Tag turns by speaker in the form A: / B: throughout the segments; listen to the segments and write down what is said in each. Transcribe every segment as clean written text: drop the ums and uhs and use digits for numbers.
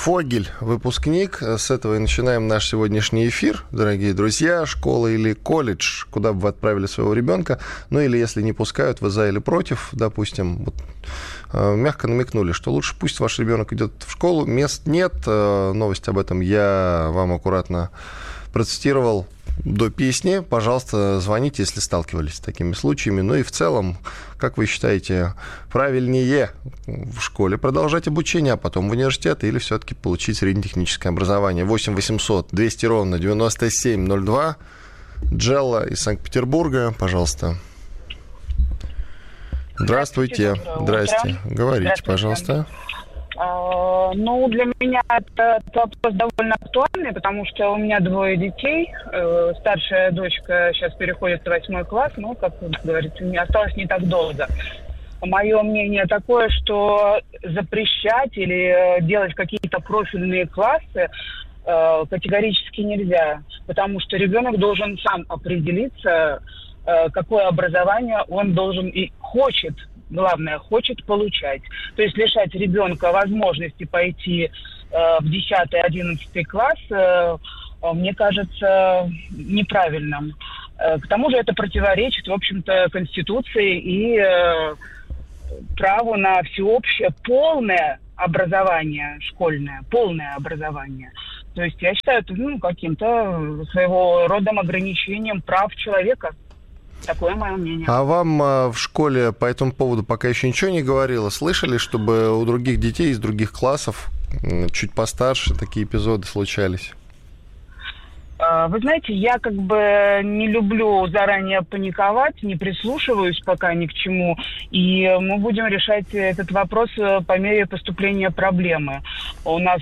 A: Фогель, выпускник. С этого и начинаем наш сегодняшний эфир. Дорогие друзья, школа или колледж, куда бы вы отправили своего ребенка. Ну или если не пускают, вы за или против, допустим. Вот, мягко намекнули, что лучше пусть ваш ребенок идет в школу. Мест нет. Новость об этом я вам аккуратно процитировал до песни. Пожалуйста, звоните, если сталкивались с такими случаями. Ну и в целом, как вы считаете, правильнее в школе продолжать обучение, а потом в университет, или все-таки получить среднетехническое образование? 8 800 200 ровно 9702. Джелла из Санкт-Петербурга, пожалуйста. Здравствуйте. Здрасте. Говорите, пожалуйста.
B: Ну, для меня этот вопрос довольно актуальный, потому что у меня 2 детей. Старшая дочка сейчас переходит в 8 класс, но, как говорится, мне осталось не так долго. Мое мнение такое, что запрещать или делать какие-то профильные классы категорически нельзя, потому что ребенок должен сам определиться, какое образование он должен и хочет. Главное, хочет получать. То есть лишать ребенка возможности пойти в 10-11 класс, мне кажется, неправильным. К тому же это противоречит, в общем-то, Конституции и праву на всеобщее полное образование школьное, полное образование. То есть я считаю это каким-то своего рода ограничением прав человека. Такое мое мнение.
A: А вам в школе по этому поводу пока еще ничего не говорило? Слышали, чтобы у других детей из других классов, чуть постарше, такие эпизоды случались?
B: Вы знаете, я как бы не люблю заранее паниковать, не прислушиваюсь пока ни к чему, и мы будем решать этот вопрос по мере поступления проблемы. У нас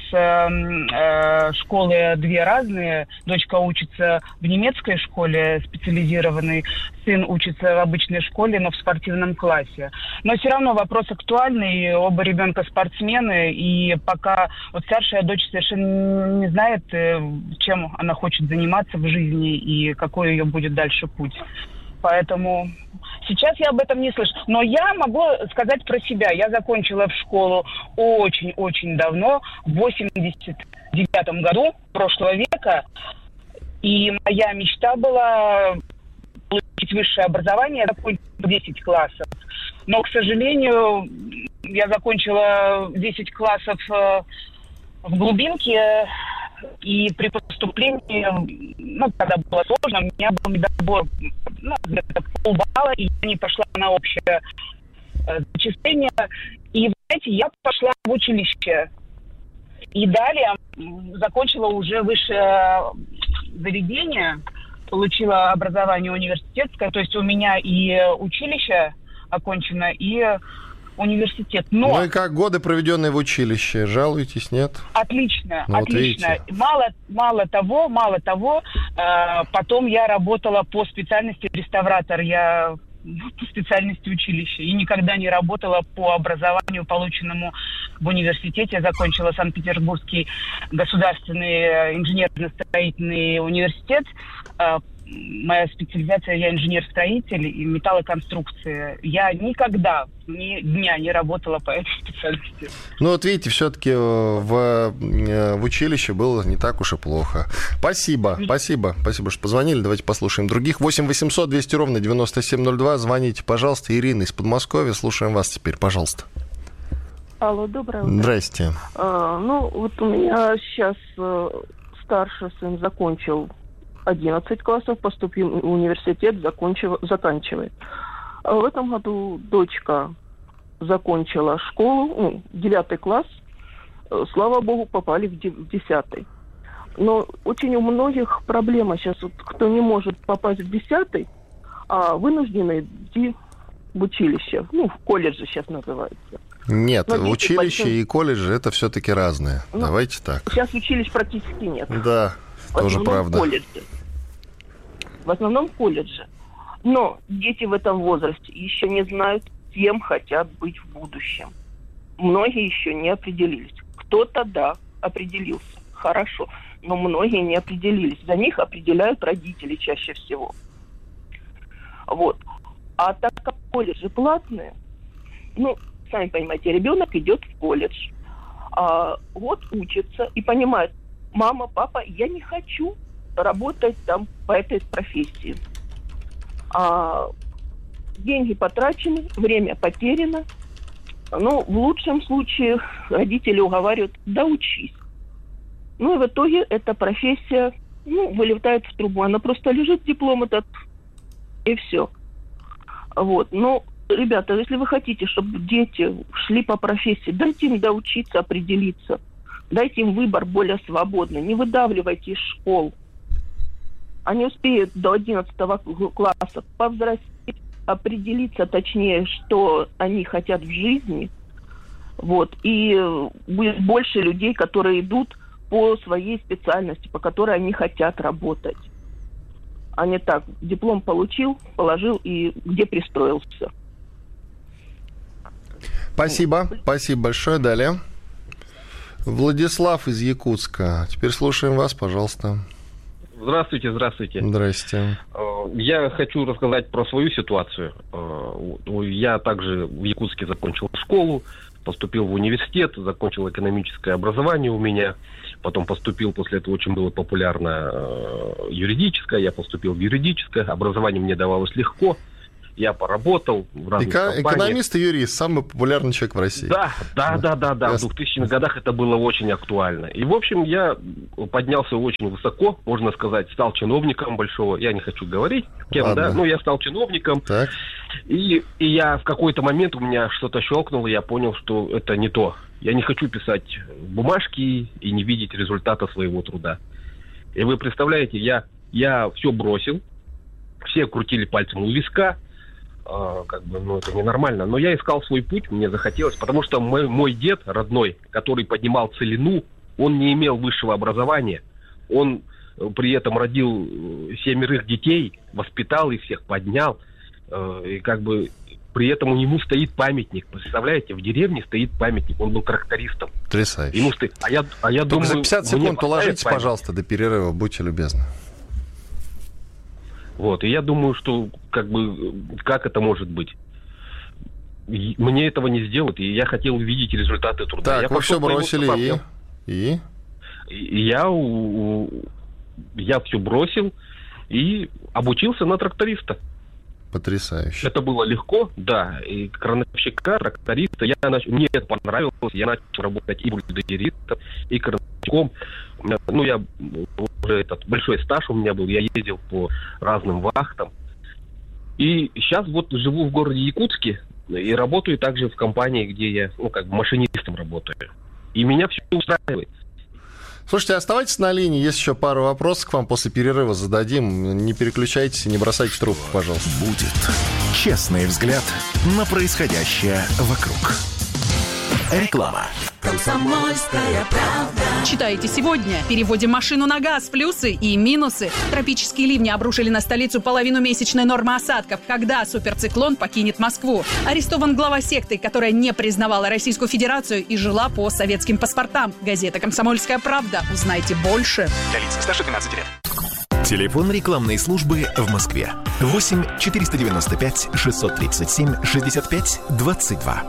B: школы 2 разные. Дочка учится в немецкой школе специализированной, сын учится в обычной школе, но в спортивном классе. Но все равно вопрос актуальный, оба ребенка спортсмены, и пока вот старшая дочь совершенно не знает, чем она хочет заниматься в жизни и какой ее будет дальше путь. Поэтому сейчас я об этом не слышу. Но я могу сказать про себя. Я закончила в школу очень-очень давно, в 89-м году прошлого века. И моя мечта была получить высшее образование, закончить 10 классов. Но, к сожалению, я закончила 10 классов в глубинке, и при поступлении, когда было сложно, у меня был недобор, где-то полбалла, и я не пошла на общее зачисление. И, знаете, я пошла в училище. И далее закончила уже высшее заведение, получила образование университетское, то есть у меня и училище окончено, и университет. Но...
A: Ну и как годы, проведенные в училище? Жалуетесь, нет?
B: Отлично,
A: ну,
B: отлично. Мало того, потом я работала по специальности реставратор. Я по специальности училища. И никогда не работала по образованию, полученному в университете. Я закончила Санкт-Петербургский государственный инженерно-строительный университет. Моя специализация, я инженер-строитель и металлоконструкции. Я никогда ни дня не работала по этой специальности.
A: Ну вот видите, все-таки в училище было не так уж и плохо. Спасибо, что позвонили. Давайте послушаем других. 8 800 200 ровно 9702. Звоните, пожалуйста. Ирина из Подмосковья. Слушаем вас теперь, пожалуйста.
C: Алло, доброе утро.
A: Здрасте.
C: Вот у меня сейчас старший сын закончил 11 классов, поступил в университет, заканчивает. А в этом году дочка закончила школу, 9 класс, слава богу, попали в 10. Но очень у многих проблема сейчас, вот, кто не может попасть в 10, а вынуждены идти в училище, в колледже сейчас называется.
A: Нет, училище и колледжи это все-таки разные. Давайте так.
C: Сейчас училищ практически нет.
A: Да. Тоже правда.
C: В основном колледже. Но дети в этом возрасте еще не знают, кем хотят быть в будущем. Многие еще не определились. Кто-то, да, определился. Хорошо. Но многие не определились. За них определяют родители чаще всего. Вот. А так как колледжи платные, сами понимаете, ребенок идет в колледж. год учится и понимает: мама, папа, я не хочу работать там по этой профессии. Деньги потрачены, время потеряно. Ну, в лучшем случае родители уговаривают: да учись. Ну, и в итоге эта профессия, вылетает в трубу. Она просто лежит, диплом этот, и все. Вот. Но, ребята, если вы хотите, чтобы дети шли по профессии, дайте им доучиться, определиться. Дайте им выбор более свободный. Не выдавливайте из школ. Они успеют до 11 класса повзрослеть, определиться точнее, что они хотят в жизни. Вот. И будет больше людей, которые идут по своей специальности, по которой они хотят работать. А не так: диплом получил, положил и где пристроился.
A: Спасибо. Спасибо большое. Далее. Владислав из Якутска. Теперь слушаем вас, пожалуйста.
D: Здравствуйте, здравствуйте.
A: Здрасте.
D: Я хочу рассказать про свою ситуацию. Я также в Якутске закончил школу, поступил в университет, закончил экономическое образование у меня, потом поступил, после этого очень было популярно юридическое, я поступил в юридическое, образование мне давалось легко, я поработал в разных компаниях.
A: Экономист и юрист, самый популярный человек в России.
D: Да. В 2000-х годах это было очень актуально. И, в общем, я поднялся очень высоко, можно сказать, стал чиновником большого, я не хочу говорить кем,
A: Ладно.
D: да, но я стал чиновником.
A: Так.
D: И я в какой-то момент, у меня что-то щелкнуло, я понял, что это не то. Я не хочу писать бумажки и не видеть результата своего труда. И вы представляете, я все бросил, все крутили пальцем у виска, это ненормально. Но я искал свой путь, мне захотелось, потому что мой дед родной, который поднимал целину, он не имел высшего образования. Он при этом родил 7 детей, воспитал их всех, поднял. И при этом у него стоит памятник. Представляете, в деревне стоит памятник. Он был трактористом.
A: Потрясающе.
D: Я думаю,
A: за 50 секунд уложитесь, пожалуйста, до перерыва, будьте любезны.
D: Вот, и я думаю, что как это может быть? Мне этого не сделают, и я хотел увидеть результаты труда.
A: Так, вы все бросили, и?
D: Я все бросил и обучился на тракториста.
A: Потрясающе.
D: Это было легко, да. И крановщика, тракториста, мне это понравилось. Я начал работать и бульдозеристом, и крановщиком. Я уже большой стаж у меня был. Я ездил по разным вахтам. И сейчас живу в городе Якутске и работаю также в компании, где я, машинистом работаю. И меня все устраивает.
A: Слушайте, оставайтесь на линии, есть еще пару вопросов к вам после перерыва зададим. Не переключайтесь и не бросайте трубку, пожалуйста.
E: Будет честный взгляд на происходящее вокруг. Реклама.
F: Комсомольская правда.
G: Читайте сегодня. Переводим машину на газ. Плюсы и минусы. Тропические ливни обрушили на столицу половину месячной нормы осадков. Когда суперциклон покинет Москву? Арестован глава секты, которая не признавала Российскую Федерацию и жила по советским паспортам. Газета «Комсомольская правда». Узнайте больше.
E: Для лиц старше 12 лет. Телефон рекламной службы в Москве. 8 495 637 65 22.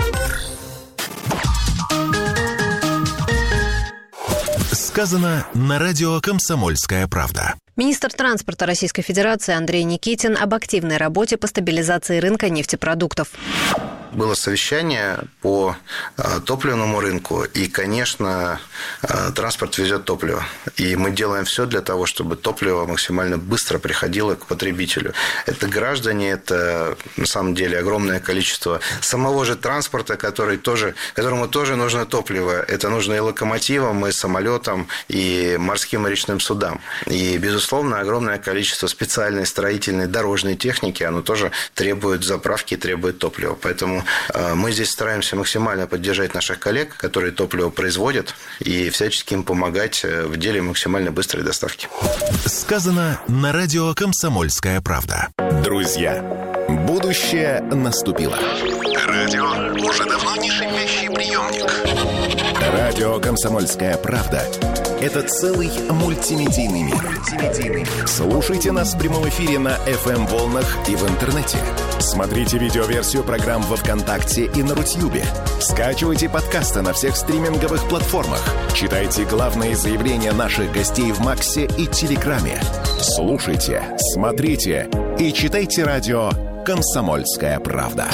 E: Сказано на радио «Комсомольская правда».
H: Министр транспорта Российской Федерации Андрей Никитин об активной работе по стабилизации рынка нефтепродуктов.
I: Было совещание по топливному рынку, и, конечно, транспорт везет топливо. И мы делаем все для того, чтобы топливо максимально быстро приходило к потребителю. Это граждане, это, на самом деле, огромное количество самого же транспорта, которому тоже нужно топливо. Это нужно и локомотивам, и самолетам, и морским и речным судам. И, безусловно, огромное количество специальной строительной дорожной техники, оно тоже требует заправки, требует топлива. Поэтому мы здесь стараемся максимально поддержать наших коллег, которые топливо производят, и всячески им помогать в деле максимально быстрой доставки.
E: Сказано на радио «Комсомольская правда». Друзья, будущее наступило. Радио уже давно не шипящий приемник. Радио «Комсомольская правда» — это целый мультимедийный мир. Слушайте нас в прямом эфире на FM-волнах и в интернете. Смотрите видеоверсию программ во ВКонтакте и на Рутьюбе. Скачивайте подкасты на всех стриминговых платформах. Читайте главные заявления наших гостей в Максе и Телеграме. Слушайте, смотрите и читайте радио «Комсомольская правда».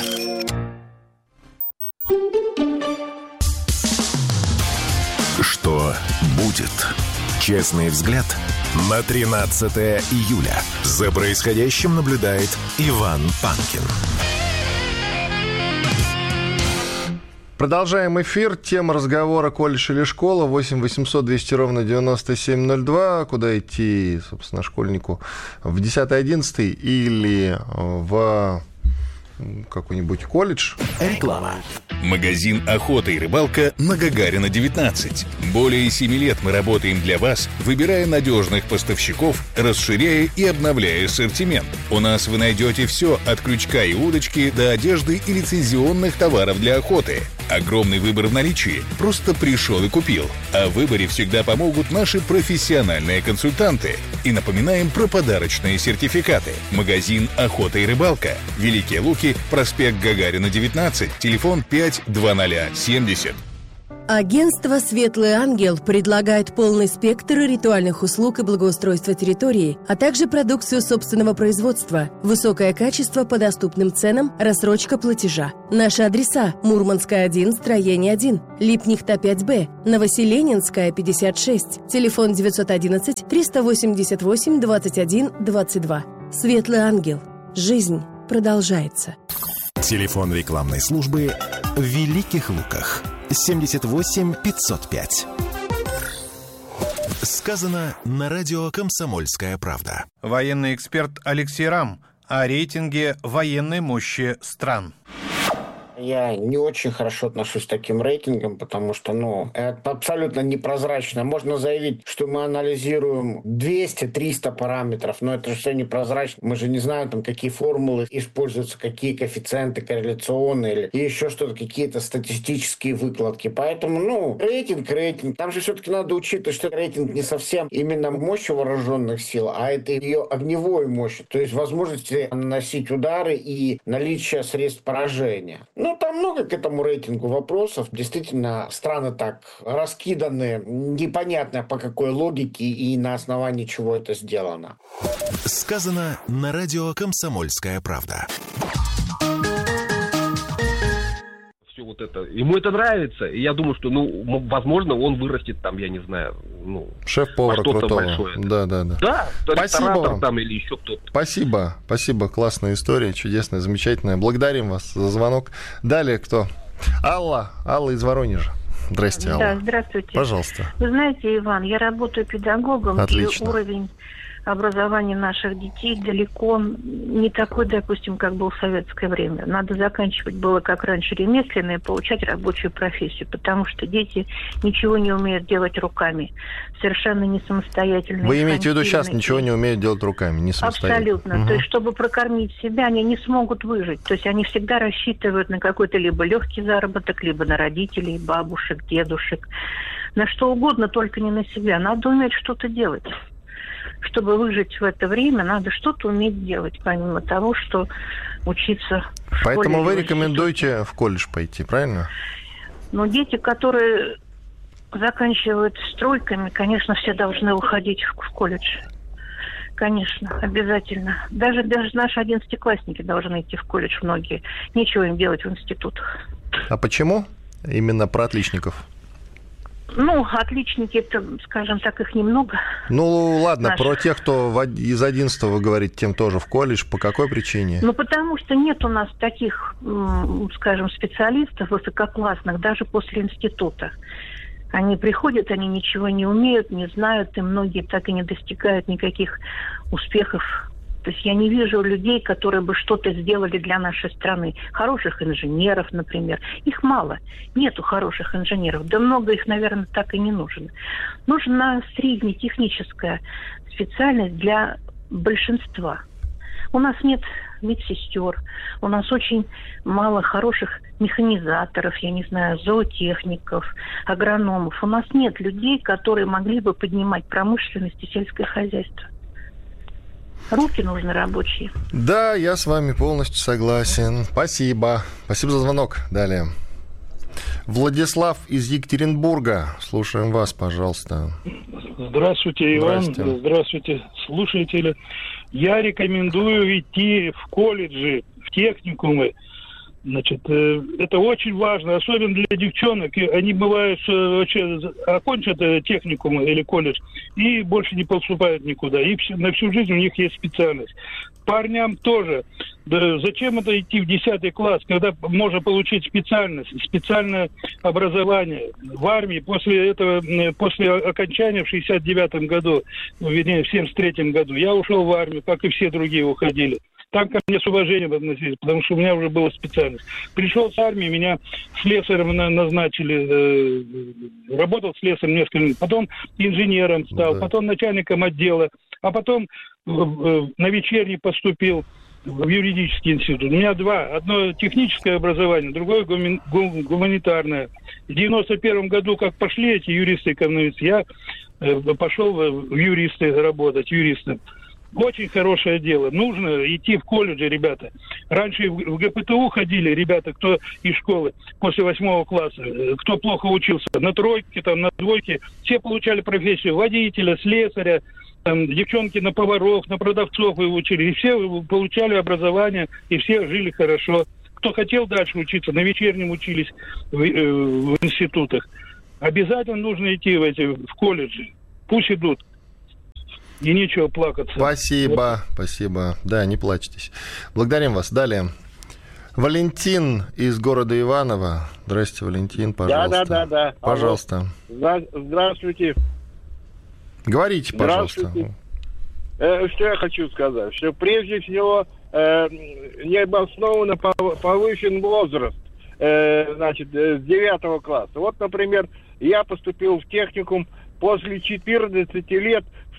E: Что будет? Честный взгляд на 13 июля. За происходящим наблюдает Иван Панкин.
A: Продолжаем эфир. Тема разговора: колледж или школа. 8 800 200 ровно 9702. Куда идти, собственно, школьнику? В 10-11 или в какой-нибудь колледж?
E: Реклама.
J: Магазин «Охота и рыбалка» на Гагарина, 19. Более 7 лет мы работаем для вас, выбирая надежных поставщиков, расширяя и обновляя ассортимент. У нас вы найдете все от крючка и удочки до одежды и лицензионных товаров для охоты. Огромный выбор в наличии. Просто пришел и купил. А в выборе всегда помогут наши профессиональные консультанты. И напоминаем про подарочные сертификаты. Магазин «Охота и рыбалка». Великие Луки, проспект Гагарина, 19, телефон 52070.
K: Агентство «Светлый ангел» предлагает полный спектр ритуальных услуг и благоустройства территории, а также продукцию собственного производства, высокое качество по доступным ценам, рассрочка платежа. Наши адреса: Мурманская, 1, строение 1, Липнихта, 5Б, Новоселенинская, 56, телефон 911 388 21 22. «Светлый ангел». Жизнь продолжается.
E: Телефон рекламной службы в Великих Луках. 78 505. Сказано на радио «Комсомольская правда».
L: Военный эксперт Алексей Рам о рейтинге военной мощи стран.
M: Я не очень хорошо отношусь к таким рейтингам, потому что, это абсолютно непрозрачно. Можно заявить, что мы анализируем 200-300 параметров, но это же все непрозрачно. Мы же не знаем, какие формулы используются, какие коэффициенты корреляционные или еще что-то, какие-то статистические выкладки. Поэтому, рейтинг. Там же все-таки надо учитывать, что рейтинг не совсем именно мощь вооруженных сил, а это ее огневой мощь, то есть возможности наносить удары и наличие средств поражения. Там много к этому рейтингу вопросов. Действительно, страны так раскиданы, непонятно по какой логике и на основании чего это сделано.
E: Сказано на радио «Комсомольская правда».
D: Все это. Ему это нравится. И я думаю, что, возможно, он вырастет я не знаю,
A: шеф-повара крутого.
D: Большое.
A: Да.
D: Да,
A: спасибо вам.
D: Или еще кто-то.
A: Спасибо. Классная история, чудесная, замечательная. Благодарим вас за звонок. Далее кто? Алла из Воронежа. Здрасте, Алла.
N: Да, здравствуйте.
A: Пожалуйста.
N: Вы знаете, Иван, я работаю педагогом.
A: Отлично.
N: И уровень образования наших детей далеко не такой, допустим, как был в советское время. Надо заканчивать было, как раньше, ремесленное, получать рабочую профессию, потому что дети ничего не умеют делать руками, совершенно не самостоятельные.
A: Вы имеете в виду, сейчас ничего не умеют делать руками, не самостоятельно?
N: Абсолютно. Угу. То есть, чтобы прокормить себя, они не смогут выжить. То есть, они всегда рассчитывают на какой-то либо легкий заработок, либо на родителей, бабушек, дедушек, на что угодно, только не на себя. Надо уметь что-то делать. Чтобы выжить в это время, надо что-то уметь делать, помимо того, что учиться в школе.
A: Поэтому вы рекомендуете в колледж пойти, правильно?
N: Дети, которые заканчивают стройками, конечно, все должны уходить в колледж. Конечно, обязательно. Даже наши 11-классники должны идти в колледж, многие. Нечего им делать в институтах.
A: А почему именно про отличников?
N: Отличники, это, скажем так, их немного.
A: Ладно, про тех, кто из 11-го, вы говорите, тем тоже в колледж. По какой причине?
N: Потому что нет у нас таких, скажем, специалистов высококлассных даже после института. Они приходят, они ничего не умеют, не знают, и многие так и не достигают никаких успехов. То есть я не вижу людей, которые бы что-то сделали для нашей страны. Хороших инженеров, например. Их мало. Нету хороших инженеров. Да много их, наверное, так и не нужно. Нужна среднетехническая специальность для большинства. У нас нет медсестер, у нас очень мало хороших механизаторов, я не знаю, зоотехников, агрономов. У нас нет людей, которые могли бы поднимать промышленность и сельское хозяйство. Руки нужны рабочие.
A: Да, я с вами полностью согласен. Спасибо. Спасибо за звонок. Далее. Владислав из Екатеринбурга. Слушаем вас, пожалуйста.
O: Здравствуйте, Иван. Здравствуйте, слушатели. Я рекомендую идти в колледжи, в техникумы. Значит, это очень важно, особенно для девчонок. Они бывают, вообще окончат техникум или колледж и больше не поступают никуда. И на всю жизнь у них есть специальность. Парням тоже. Да зачем это идти в 10 класс, когда можно получить специальность, специальное образование? В армии после окончания в 69-м году, вернее, в 73-м году, я ушел в армию, как и все другие уходили. Там ко мне с уважением относились, потому что у меня уже была специальность. Пришел с армии, меня слесарем назначили, работал слесарем несколько лет, потом инженером стал, потом начальником отдела, а потом на вечерний поступил в юридический институт. У меня одно техническое образование, другое гуманитарное. В 91 году, как пошли эти юристы-экономисты, я пошел в юристы работать, юристом. Очень хорошее дело. Нужно идти в колледжи, ребята. Раньше в ГПТУ ходили ребята, кто из школы после 8 класса, кто плохо учился, на тройке, там, на двойке. Все получали профессию водителя, слесаря, там, девчонки на поваров, на продавцов и учили. И все получали образование, и все жили хорошо. Кто хотел дальше учиться, на вечернем учились в институтах. Обязательно нужно идти в колледжи. Пусть идут. И нечего плакаться.
A: Спасибо, спасибо. Да, не плачьтесь. Благодарим вас. Далее. Валентин из города Иваново. Здрасте, Валентин, пожалуйста.
P: Да.
A: Пожалуйста.
P: Здравствуйте.
A: Говорите, пожалуйста.
P: Что я хочу сказать? Что прежде всего необоснованно повышен возраст, значит, с 9 класса. Вот, например, я поступил в техникум после 14 лет в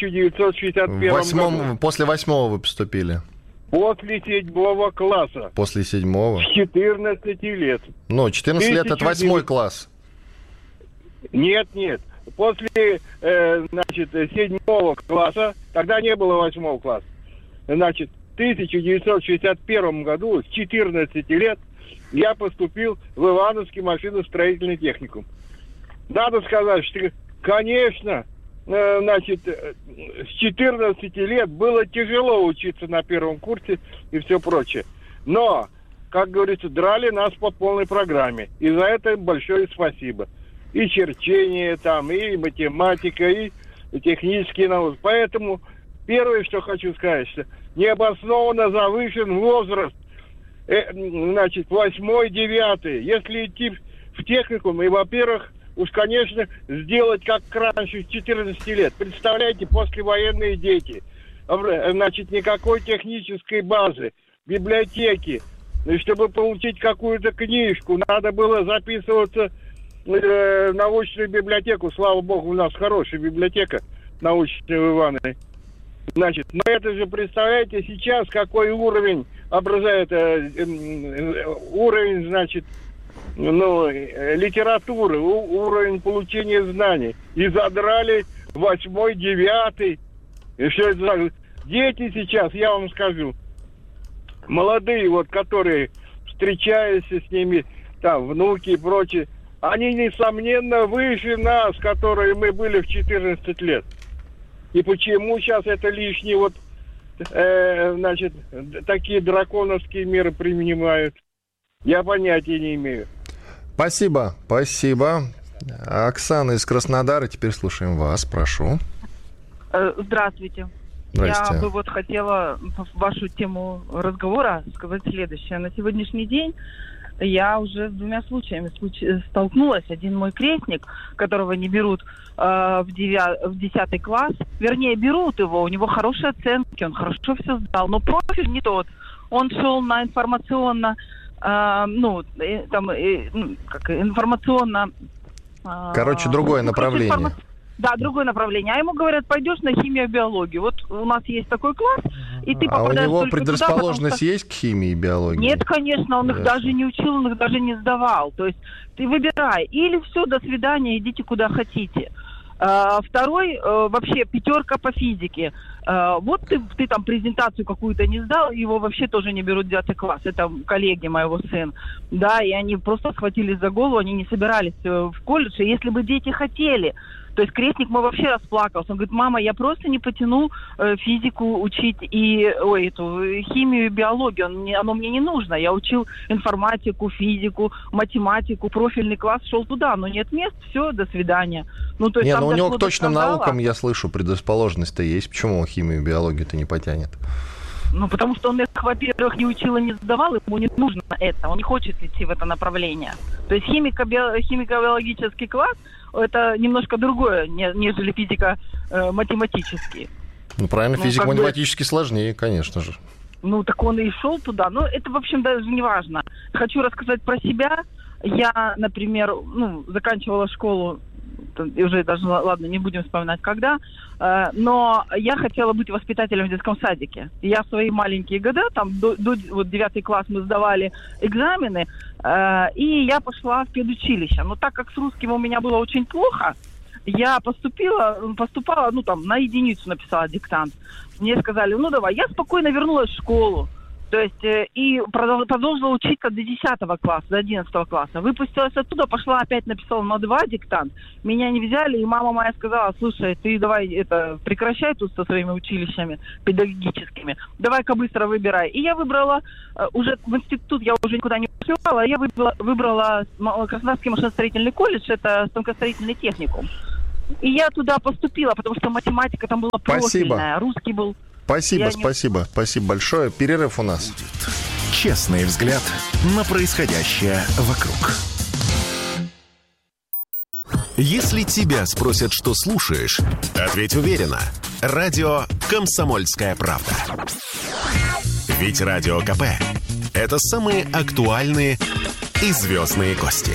P: 1961 году.
A: После 8 вы поступили?
P: После 7 класса.
A: После 7?
P: С 14 лет.
A: Ну, 14 лет это 8 класс.
P: Нет. После, значит, 7 класса, тогда не было 8 класса. Значит, в 1961 году, с 14 лет, я поступил в Ивановский машиностроительный техникум. Надо сказать, что, конечно, значит, с 14 лет было тяжело учиться на первом курсе и все прочее. Но, как говорится, драли нас по полной программе. И за это большое спасибо. И черчение там, и математика, и технические науки. Поэтому первое, что хочу сказать, что необоснованно завышен возраст, значит, 8-9. Если идти в техникум, и, во-первых, уж, конечно, сделать как раньше, с 14 лет. Представляете, послевоенные дети. Значит, никакой технической базы, библиотеки. И чтобы получить какую-то книжку, надо было записываться в научную библиотеку. Слава богу, у нас хорошая библиотека научная в Иванове. Значит, но это же, представляете, сейчас какой уровень уровень, значит, литературы, уровень получения знаний. И задрали 8-9. И все это. Дети сейчас, я вам скажу, молодые, вот, которые встречаются с ними, там, внуки и прочее, они, несомненно, выше нас, которые мы были в 14 лет. И почему сейчас это лишние, вот, значит, такие драконовские меры принимают, я понятия не имею.
A: Спасибо. Оксана из Краснодара, теперь слушаем вас, прошу.
Q: Здравствуйте.
A: Здрасте.
Q: Я бы вот хотела в вашу тему разговора сказать следующее. На сегодняшний день я уже с 2 случаями столкнулась. Один мой крестник, которого не берут в 10 класс. Вернее, берут его, у него хорошие оценки, он хорошо все сдал. Но профиль не тот. Он шел на информационно... информационно...
A: Короче, другое направление.
Q: Да, другое направление. А ему говорят, пойдешь на химию-биологию. Вот у нас есть такой класс, и ты
A: А у
Q: попадаешь
A: него
Q: только
A: предрасположенность
Q: туда,
A: есть к химии и биологии?
Q: Нет, конечно, он их даже не учил, он их даже не сдавал. То есть ты выбирай. Или все, до свидания, идите куда хотите. Второй, вообще, 5 по физике. Вот ты там презентацию какую-то не сдал, его вообще тоже не берут в 9 класс. Это коллеги моего сына. Да, и они просто схватились за голову, они не собирались в колледж. И если бы дети хотели... То есть крестник мой вообще расплакался. Он говорит: мама, я просто не потяну физику учить и эту химию и биологию. Оно мне не нужно. Я учил информатику, физику, математику, профильный класс, шел туда. Но нет мест, все, до свидания. Ну, то есть,
A: у него к точным наукам, я слышу, предрасположенность-то есть. Почему он химию и биологию-то не потянет?
Q: Ну, потому что он их, во-первых, не учил и не сдавал, ему не нужно это, он не хочет идти в это направление. То есть химико-биологический класс – это немножко другое, нежели физико-математический.
A: Ну, правильно, физико-математически сложнее, конечно же.
Q: Ну, так он и шел туда. Но это, в общем, даже не важно. Хочу рассказать про себя. Я, например, заканчивала школу, уже даже, ладно, не будем вспоминать, когда, но я хотела быть воспитателем в детском садике. Я в свои маленькие года, там, до 9 класс мы сдавали экзамены, и я пошла в педучилище. Но так как с русским у меня было очень плохо, я поступала, на единицу написала диктант. Мне сказали: давай. Я спокойно вернулась в школу. То есть и продолжила учиться до 10 класса, до 11 класса. Выпустилась оттуда, пошла опять написала на 2 диктант. Меня не взяли, и мама моя сказала: слушай, ты давай прекращай тут со своими училищами педагогическими. Давай-ка быстро выбирай. И я выбрала, уже в институт я уже никуда не поступала, я выбрала Краснодарский машиностроительный колледж, это станкостроительный техникум. И я туда поступила, потому что математика там была профильная, русский был...
A: Спасибо большое. Перерыв у нас.
E: Честный взгляд на происходящее вокруг. Если тебя спросят, что слушаешь, ответь уверенно. Радио «Комсомольская правда». Ведь Радио КП – это самые актуальные и звездные гости.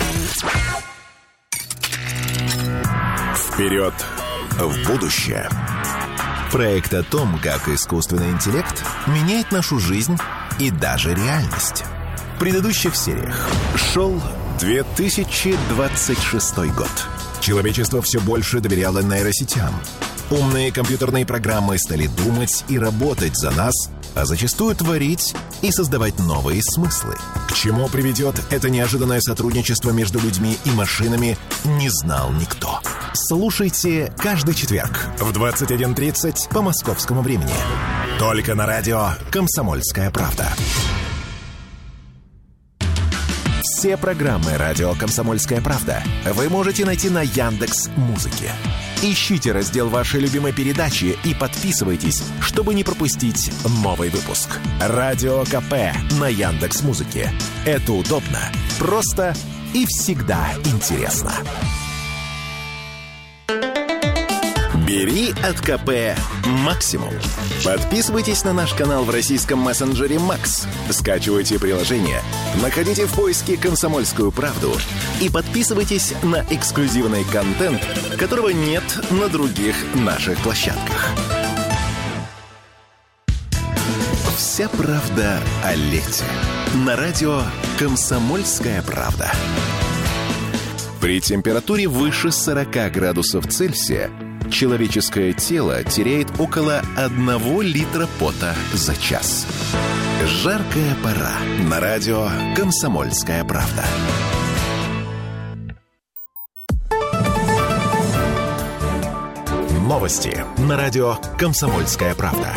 E: Вперед в будущее. Проект о том, как искусственный интеллект меняет нашу жизнь и даже реальность. В предыдущих сериях шел 2026 год. Человечество все больше доверяло нейросетям. Умные компьютерные программы стали думать и работать за нас, а зачастую творить и создавать новые смыслы. К чему приведет это неожиданное сотрудничество между людьми и машинами, не знал никто. Слушайте каждый четверг в 21:30 по московскому времени. Только на радио «Комсомольская правда». Все программы радио «Комсомольская правда» вы можете найти на Яндекс.Музыке. Ищите раздел вашей любимой передачи и подписывайтесь, чтобы не пропустить новый выпуск. Радио КП на Яндекс.Музыке. Это удобно, просто и всегда интересно. Бери от КП максимум. Подписывайтесь на наш канал в российском мессенджере Макс. Скачивайте приложение, находите в поиске «Комсомольскую правду» и подписывайтесь на эксклюзивный контент, которого нет на других наших площадках. Вся правда о лете. На радио «Комсомольская правда». При температуре выше 40 градусов Цельсия человеческое тело теряет около 1 литра пота за час. Жаркая пора. На радио «Комсомольская правда». Новости на радио «Комсомольская правда».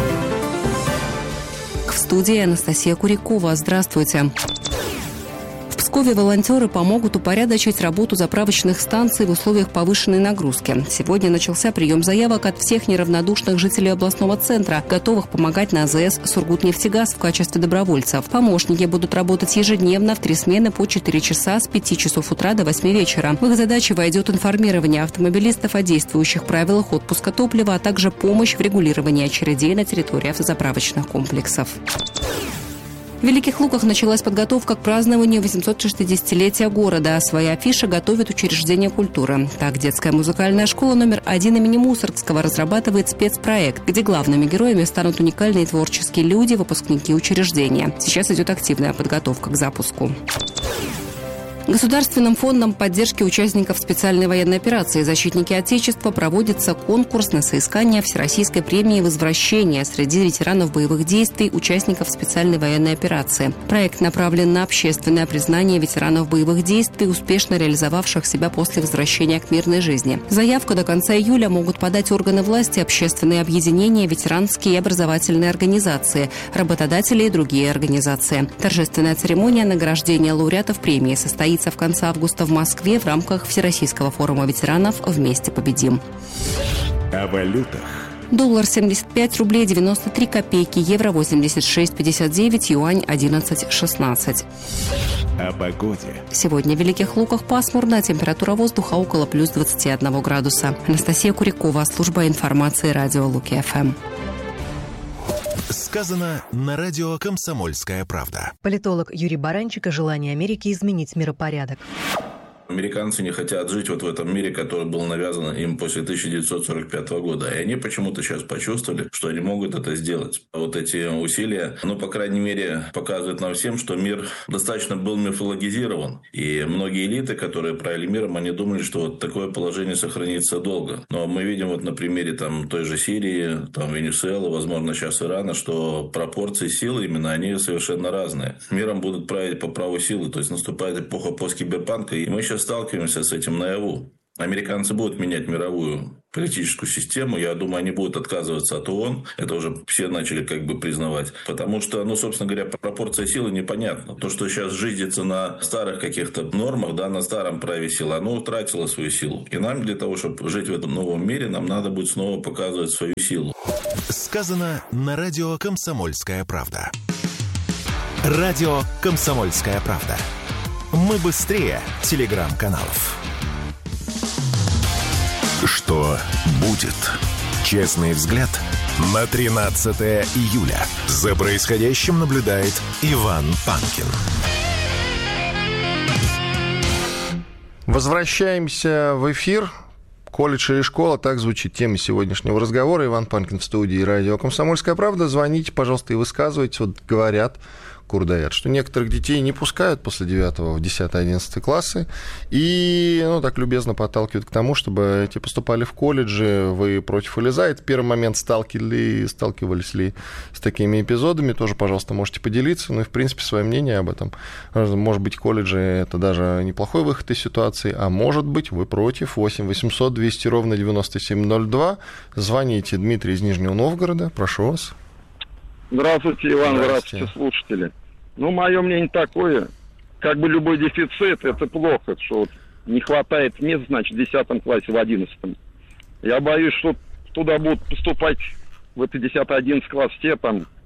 R: В студии Анастасия Курякова. Здравствуйте. В Пскове волонтеры помогут упорядочить работу заправочных станций в условиях повышенной нагрузки. Сегодня начался прием заявок от всех неравнодушных жителей областного центра, готовых помогать на АЗС «Сургутнефтегаз» в качестве добровольцев. Помощники будут работать ежедневно в 3 смены по 4 часа с 5 часов утра до 8 вечера. В их задачи войдет информирование автомобилистов о действующих правилах отпуска топлива, а также помощь в регулировании очередей на территории автозаправочных комплексов. В Великих Луках началась подготовка к празднованию 860-летия города. Свои афиши готовит учреждение культуры. Так, детская музыкальная школа номер 1 имени Мусоргского разрабатывает спецпроект, где главными героями станут уникальные творческие люди, выпускники учреждения. Сейчас идет активная подготовка к запуску. Государственным фондом поддержки участников специальной военной операции «Защитники Отечества» проводится конкурс на соискание Всероссийской премии «Возвращение» среди ветеранов боевых действий, участников специальной военной операции. Проект направлен на общественное признание ветеранов боевых действий, успешно реализовавших себя после возвращения к мирной жизни. Заявку до конца июля могут подать органы власти, общественные объединения, ветеранские и образовательные организации, работодатели и другие организации. Торжественная церемония награждения лауреатов премии состоится в конце августа в Москве в рамках Всероссийского форума ветеранов «Вместе победим».
E: О валютах.
R: Доллар 75 рублей 93 копейки, евро 86,59, юань 11,16.
E: О погоде.
R: Сегодня в Великих Луках пасмурно, температура воздуха около плюс 21 градуса. Анастасия Курякова, служба информации радио Луки-ФМ.
E: Сказано на радио «Комсомольская правда».
S: Политолог Юрий Баранчик о желании Америки изменить миропорядок.
T: Американцы не хотят жить вот в этом мире, который был навязан им после 1945 года. И они почему-то сейчас почувствовали, что они могут это сделать. Вот эти усилия, по крайней мере, показывают нам всем, что мир достаточно был мифологизирован. И многие элиты, которые правили миром, они думали, что вот такое положение сохранится долго. Но мы видим вот на примере той же Сирии, Венесуэлы, возможно, сейчас Ирана, что пропорции силы именно они совершенно разные. Миром будут править по праву силы. То есть наступает эпоха посткиберпанка, и мы сейчас сталкиваемся с этим наяву. Американцы будут менять мировую политическую систему. Я думаю, они будут отказываться от ООН. Это уже все начали признавать. Потому что, собственно говоря, пропорция силы непонятна. То, что сейчас жизнится на старых каких-то нормах, на старом праве силы, оно утратило свою силу. И нам для того, чтобы жить в этом новом мире, нам надо будет снова показывать свою силу.
E: Сказано на радио «Комсомольская правда». Радио «Комсомольская правда». Мы быстрее телеграм-каналов. Что будет? Честный взгляд на 13 июля. За происходящим наблюдает Иван Панкин.
A: Возвращаемся в эфир. Колледж или школа, так звучит тема сегодняшнего разговора. Иван Панкин в студии радио «Комсомольская правда». Звоните, пожалуйста, и высказывайтесь. Вот говорят, Курдаят, что некоторых детей не пускают после 9 в 10-11 классы и так любезно подталкивают к тому, чтобы эти поступали в колледжи. Вы против или за? Это первый момент. Сталкивались ли с такими эпизодами? Тоже, пожалуйста, можете поделиться. И, в принципе, свое мнение об этом. Может быть, колледжи — это даже неплохой выход из ситуации, а может быть, вы против. 8 800 200 ровно 9702. Звоните. Дмитрий из Нижнего Новгорода. Прошу вас.
U: Здравствуйте, Иван, здравствуйте, слушатели. Мое мнение такое, любой дефицит, это плохо, что не хватает мест, значит, в 10 классе, в 11. Я боюсь, что туда будут поступать, в эти 10-11 класс, те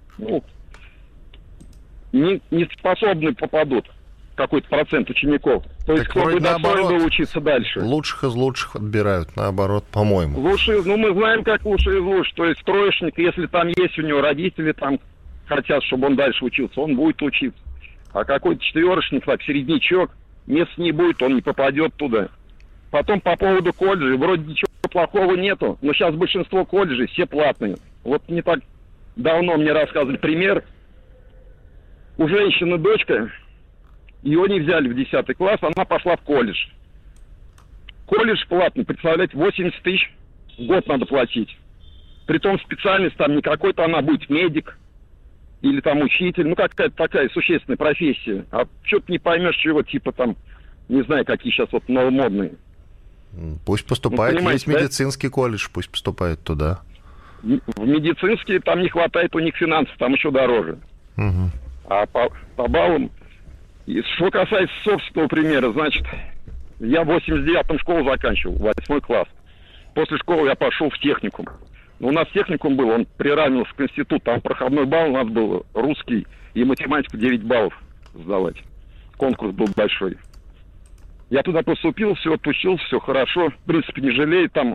U: не способны попадут, какой-то процент учеников. То есть, кто бы достоин учиться дальше.
A: Лучших из лучших отбирают, наоборот, по-моему.
U: Лучшие, мы знаем, как лучшие из лучших. То есть, троечник, если там есть у него родители, хотят, чтобы он дальше учился, он будет учиться. А какой-то четверочник, середнячок, места не будет, он не попадет туда. Потом по поводу колледжей, вроде ничего плохого нету, но сейчас большинство колледжей все платные. Вот не так давно мне рассказывали пример. У женщины дочка, ее не взяли в 10 класс, она пошла в колледж. Колледж платный, представляете, 80 тысяч в год надо платить. Притом специальность не какой-то, она будет медик или учитель, какая-то такая существенная профессия. А что-то не поймешь, чего, не знаю, какие сейчас новомодные.
A: Пусть поступает, есть медицинский колледж, пусть поступает туда.
U: В медицинский там не хватает у них финансов, там еще дороже.
A: Угу.
U: А по баллам... И что касается собственного примера, значит, я в 89-м школу заканчивал, 8 класс. После школы я пошел в техникум. У нас техникум был, он приравнивался к институту, там проходной балл у нас был русский и математику 9 баллов сдавать. Конкурс был большой. Я туда поступил, все отучился, все хорошо. В принципе, не жалею, там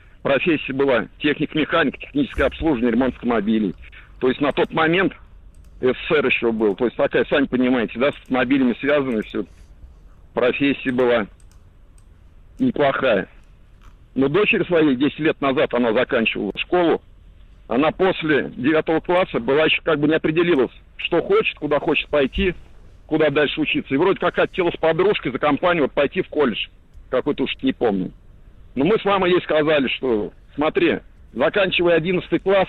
U: профессия была техник-механик, техническое обслуживание, ремонт автомобилей. То есть на тот момент СССР еще был. То есть такая, сами понимаете, да, с автомобилями связанная, все. Профессия была неплохая. Но дочери своей 10 лет назад она заканчивала школу. Она после 9 класса была еще как бы не определилась, что хочет, куда хочет пойти, куда дальше учиться. И вроде как хотела с подружкой за компанию вот пойти в колледж. Какой-то уж не помню. Но мы с мамой ей сказали, что смотри, заканчивая 11 класс,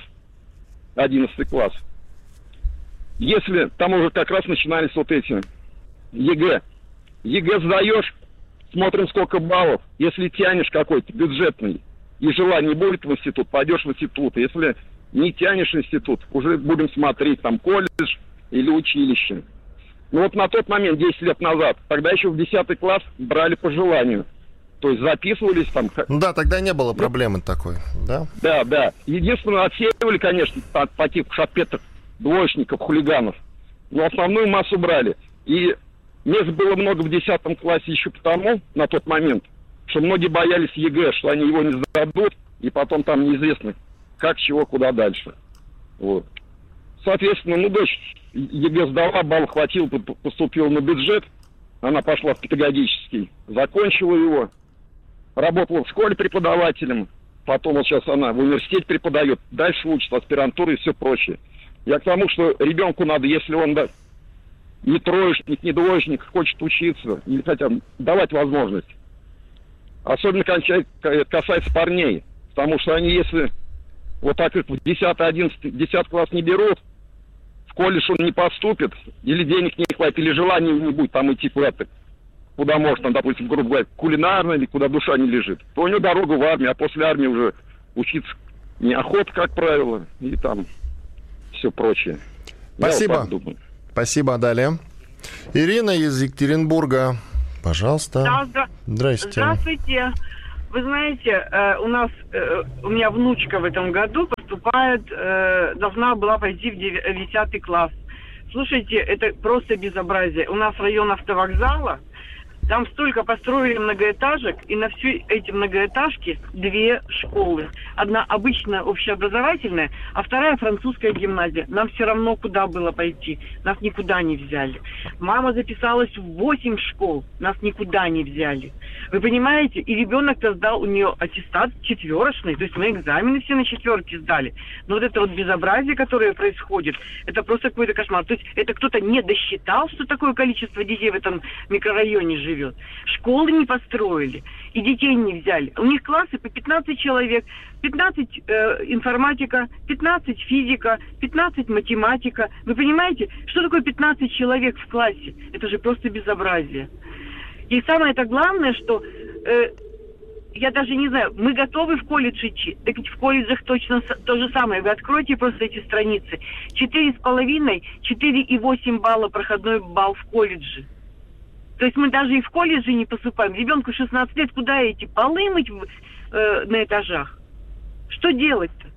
U: если там уже как раз начинались вот эти ЕГЭ. ЕГЭ сдаешь, смотрим сколько баллов. Если тянешь какой-то бюджетный и желание будет в институт, пойдешь в институт. Если не тянешь в институт, уже будем смотреть там колледж или училище. Ну вот на тот момент, 10 лет назад, тогда еще в 10 класс брали по желанию. То есть записывались там...
A: Ну да, тогда не было проблемы такой, да?
U: Да, да. Единственное, отсеивали, конечно, по типу шапеток, двоечников, хулиганов. Но основную массу брали. И мест было много в 10 классе еще потому, на тот момент, что многие боялись ЕГЭ, что они его не сдадут, и потом там неизвестно, как, чего, куда дальше. Вот. Соответственно, ну, дочь ЕГЭ сдала, балл хватило, поступила на бюджет, она пошла в педагогический, закончила его, работала в школе преподавателем, потом вот сейчас она в университете преподает, дальше учится, аспирантура и все прочее. Я к тому, что ребенку надо, если он не троечник, не двоечник, хочет учиться, или хотя бы давать возможность. Особенно касается парней, потому что они, если вот так как в 10, 11, 10 класс не берут, в колледж он не поступит, или денег не хватит, или желания не будет там идти куда-то, куда может, там, допустим, грубо говоря, кулинарно, или куда душа не лежит, то у него дорога в армию, а после армии уже учиться неохота, как правило, и там все прочее.
A: Спасибо. Спасибо, далее. Ирина из Екатеринбурга, пожалуйста.
B: Да,
A: Здрасте.
B: Здравствуйте. Вы знаете, у меня внучка в этом году поступает, должна была пойти в 10 класс. Слушайте, это просто безобразие. У нас район автовокзала, там столько построили многоэтажек, и на все эти многоэтажки 2 школы. Одна обычная общеобразовательная, а вторая французская гимназия. Нам все равно куда было пойти. Нас никуда не взяли. Мама записалась в 8 школ. Нас никуда не взяли. Вы понимаете? И ребенок-то сдал у нее аттестат 4-шный. То есть мы экзамены все на 4 сдали. Но вот это вот безобразие, которое происходит, это просто какой-то кошмар. То есть это кто-то не досчитал, что такое количество детей в этом микрорайоне живет. Школы не построили, и детей не взяли. У них классы по 15 человек, 15 информатика, 15 физика, 15 математика. Вы понимаете, что такое 15 человек в классе? Это же просто безобразие. И самое-то главное, что я даже не знаю, мы готовы в колледж идти. Так ведь в колледжах точно то же самое. Вы откройте просто эти страницы. 4,5, 4,8 балла проходной балл в колледже. То есть мы даже и в колледже не поступаем. Ребенку 16 лет, куда идти? Полы мыть на этажах? Что делать-то?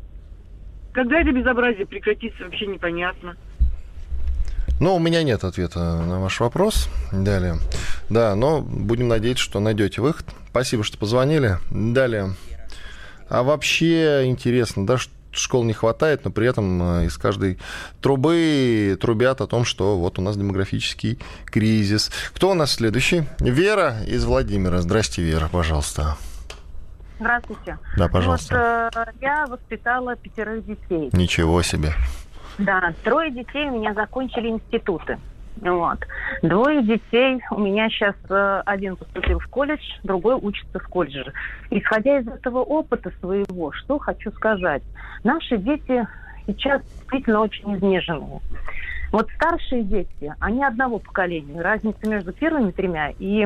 B: Когда это безобразие прекратится, вообще непонятно.
A: Ну, у меня нет ответа на ваш вопрос. Далее. Да, но будем надеяться, что найдете выход. Спасибо, что позвонили. Далее. А вообще интересно, да, школ не хватает, но при этом из каждой трубы трубят о том, что вот у нас демографический кризис. Кто у нас следующий? Вера из Владимира. Здрасте, Вера, пожалуйста.
V: Здравствуйте.
A: Да, пожалуйста.
V: Вот, я воспитала 5 детей.
A: Ничего себе.
V: Да, 3 детей у меня закончили институты. Вот. 2 детей у меня сейчас, один поступил в колледж, другой учится в колледже. Исходя из этого опыта своего, что хочу сказать. Наши дети сейчас действительно очень изнеженные. Вот старшие дети, они одного поколения. Разница между первыми 3 и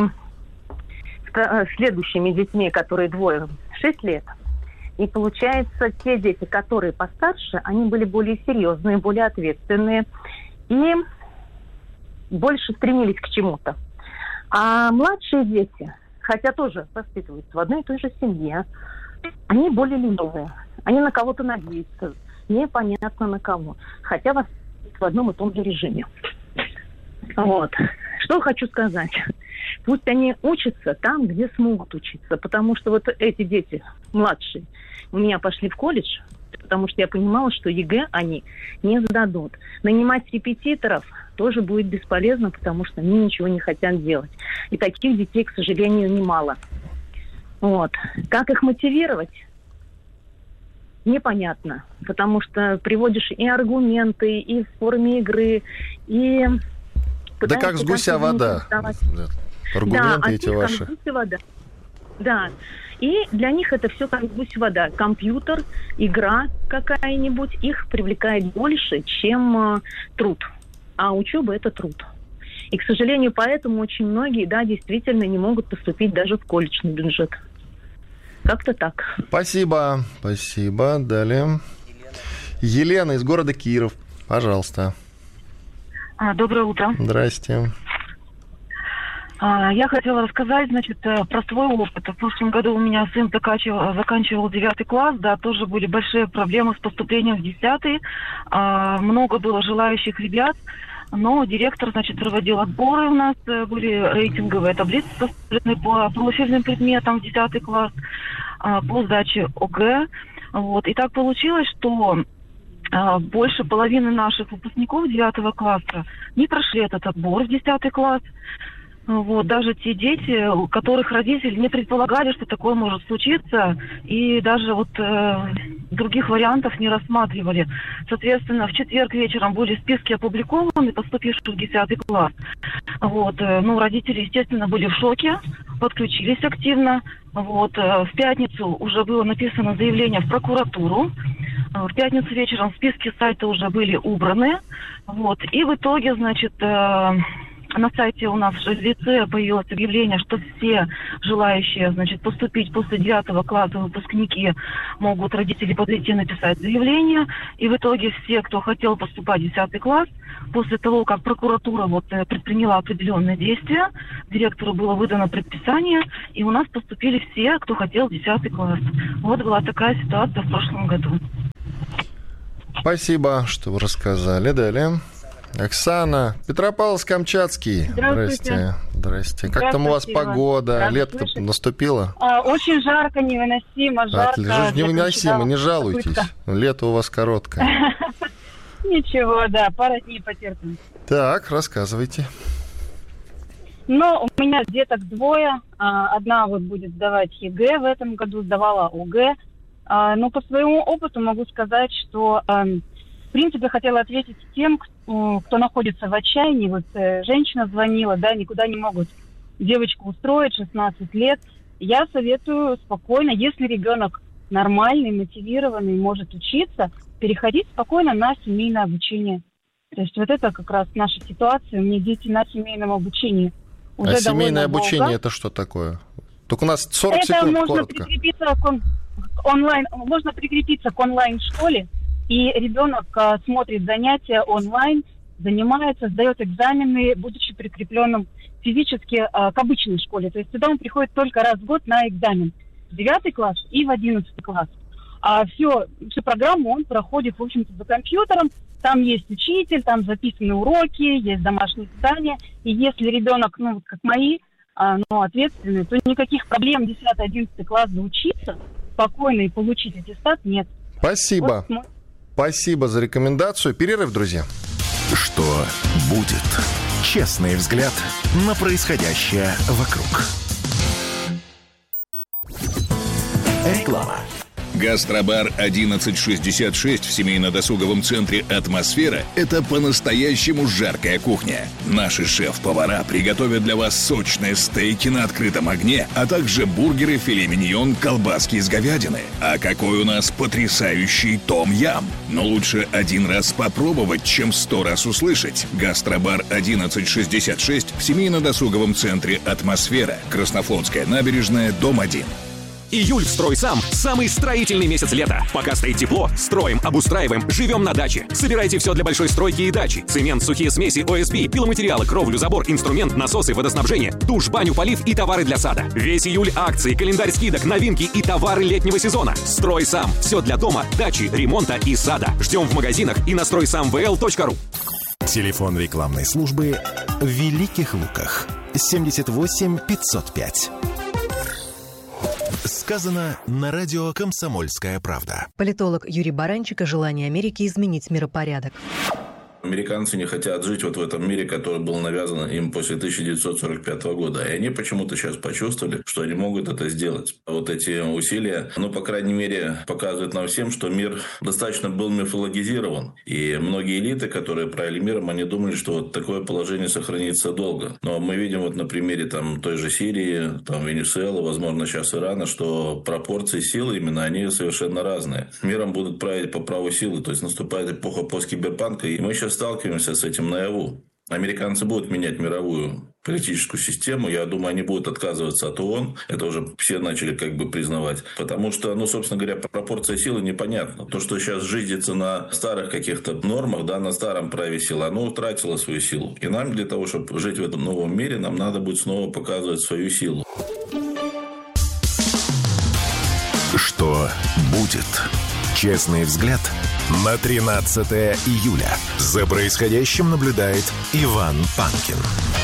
V: следующими детьми, которые 2, 6 лет. И получается, те дети, которые постарше, они были более серьезные, более ответственные и больше стремились к чему-то. А младшие дети, хотя тоже воспитываются в одной и той же семье, они более ленивые. Они на кого-то надеются, непонятно на кого. Хотя воспитываются в одном и том же режиме. Вот. Что хочу сказать. Пусть они учатся там, где смогут учиться. Потому что вот эти дети младшие у меня пошли в колледж. потому что я понимала, что ЕГЭ они не сдадут. Нанимать репетиторов тоже будет бесполезно, потому что они ничего не хотят делать. И таких детей, к сожалению, немало. Вот. Как их мотивировать? Непонятно, потому что приводишь и аргументы, и в форме игры, и...
A: Да как с гуся вода. Аргументы эти ваши.
V: Вода. Да. И для них это все как гусь вода. Компьютер, игра какая-нибудь их привлекает больше, чем труд. А учеба – это труд. И, к сожалению, поэтому очень многие, да, действительно не могут поступить даже в колледжный бюджет. Как-то так.
A: Спасибо. Спасибо. Далее. Елена из города Киров. Пожалуйста.
C: Доброе утро.
A: Здрасте.
C: Я хотела рассказать, значит, про свой опыт. В прошлом году у меня сын заканчивал 9 класс, да, тоже были большие проблемы с поступлением в 10. Много было желающих ребят, но директор, значит, проводил отборы у нас, были рейтинговые таблицы составлены по профильным предметам в 10 класс, по сдаче ОГЭ. Вот. И так получилось, что больше половины наших выпускников 9 класса не прошли этот отбор в 10 класс. Вот, даже те дети, у которых родители не предполагали, что такое может случиться, и даже вот других вариантов не рассматривали. Соответственно, в четверг вечером были списки опубликованы, поступивших в 10 класс. Вот, ну, родители, естественно, были в шоке, подключились активно. Вот, в пятницу уже было написано заявление в прокуратуру. В пятницу вечером списки сайта уже были убраны. Вот, и в итоге, значит... На сайте у нас в лице появилось объявление, что все желающие, значит, поступить после 9 класса выпускники могут родители подойти написать заявление. И в итоге все, кто хотел поступать в 10 класс, после того, как прокуратура вот предприняла определенные действия, директору было выдано предписание, и у нас поступили все, кто хотел в 10 класс. Вот была такая ситуация в прошлом году.
A: Спасибо, что вы рассказали. Далее. Оксана, Петропавловск-Камчатский.
C: Здравствуйте.
A: Здрасте. Как там у вас погода? Лето наступило?
C: Очень жарко, невыносимо, жарко.
A: Отлично. Невыносимо, не жалуйтесь. Лето у вас короткое.
C: Ничего, да, пару дней потерпим.
A: Так, рассказывайте.
C: Ну, у меня деток двое. Одна вот будет сдавать ЕГЭ в этом году, сдавала ОГЭ. Но по своему опыту могу сказать, что... В принципе, хотела ответить тем, кто находится в отчаянии. Вот женщина звонила, да, никуда не могут девочку устроить, 16 лет. Я советую спокойно, если ребенок нормальный, мотивированный, может учиться, переходить спокойно на семейное обучение. То есть вот это как раз наша ситуация. У меня дети на семейном обучении уже довольно долго.
A: Семейное обучение это что такое? Только у нас 40
C: это
A: секунд,
C: можно
A: коротко.
C: Можно прикрепиться к онлайн-школе. И ребенок смотрит занятия онлайн, занимается, сдает экзамены, будучи прикрепленным физически к обычной школе. То есть сюда он приходит только раз в год на экзамен. В 9 класс и в 11 класс. А всю программу он проходит, в общем-то, за компьютером. Там есть учитель, там записаны уроки, есть домашние задания. И если ребенок, ну, как мои, ответственный, то никаких проблем 10-11 класс доучиться спокойно и получить аттестат нет.
A: Спасибо.
C: Вот.
A: Спасибо за рекомендацию. Перерыв, друзья.
E: Что будет? Честный взгляд на происходящее вокруг. Реклама.
J: Гастробар 1166 в семейно-досуговом центре «Атмосфера» — это по-настоящему жаркая кухня. Наши шеф-повара приготовят для вас сочные стейки на открытом огне, а также бургеры, филе миньон, колбаски из говядины. А какой у нас потрясающий том-ям! Но лучше один раз попробовать, чем 100 раз услышать. Гастробар 1166 в семейно-досуговом центре «Атмосфера», Краснофлотская набережная, дом 1.
F: Июль в «Стройсам» – самый строительный месяц лета. Пока стоит тепло, строим, обустраиваем, живем на даче. Собирайте все для большой стройки и дачи. Цемент, сухие смеси, ОСБ, пиломатериалы, кровлю, забор, инструмент, насосы, водоснабжение, душ, баню, полив и товары для сада. Весь июль акции, календарь скидок, новинки и товары летнего сезона. «Стройсам» – все для дома, дачи, ремонта и сада. Ждем в магазинах и на стройсамвл.ру.
E: Телефон рекламной службы в Великих Луках. 78 505. Сказано на радио «Комсомольская правда».
S: Политолог Юрий Баранчик о желании Америки изменить миропорядок.
T: Американцы не хотят жить вот в этом мире, который был навязан им после 1945 года. И они почему-то сейчас почувствовали, что они могут это сделать. Вот эти усилия, по крайней мере, показывают нам всем, что мир достаточно был мифологизирован. И многие элиты, которые правили миром, они думали, что вот такое положение сохранится долго. Но мы видим вот на примере той же Сирии, Венесуэлы, возможно, сейчас Ирана, что пропорции силы именно они совершенно разные. Миром будут править по праву силы. То есть наступает эпоха посткиберпанка, и мы сейчас сталкиваемся с этим наяву. Американцы будут менять мировую политическую систему. Я думаю, они будут отказываться от ООН. Это уже все начали признавать. Потому что, собственно говоря, пропорция силы непонятна. То, что сейчас жизнится на старых каких-то нормах, на старом праве силы, оно утратило свою силу. И нам для того, чтобы жить в этом новом мире, нам надо будет снова показывать свою силу.
E: Что будет? Честный взгляд на 13 июля. За происходящим наблюдает Иван Панкин.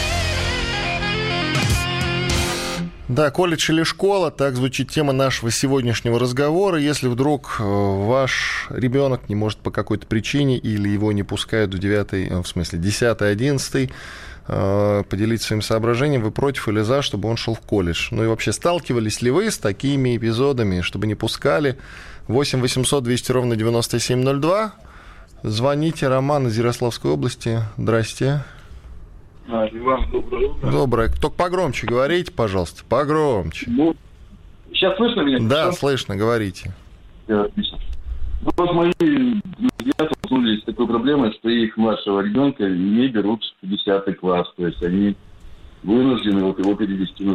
A: Да, колледж или школа, так звучит тема нашего сегодняшнего разговора. Если вдруг ваш ребенок не может по какой-то причине или его не пускают в 10, 11, поделиться своим соображением, вы против или за, чтобы он шел в колледж. И вообще, сталкивались ли вы с такими эпизодами, чтобы не пускали? 8 800 200 ровно 9702. Звоните. Роман из Ярославской области. Здрасте.
G: Иван, доброе утро.
A: Доброе. Только погромче говорите, пожалуйста. Погромче.
G: Сейчас слышно меня?
A: Да, слышно, говорите.
G: Отлично. Вот мои друзья столкнулись с такой проблемой, что их младшего ребенка не берут в 10 класс. То есть они вынуждены его перевести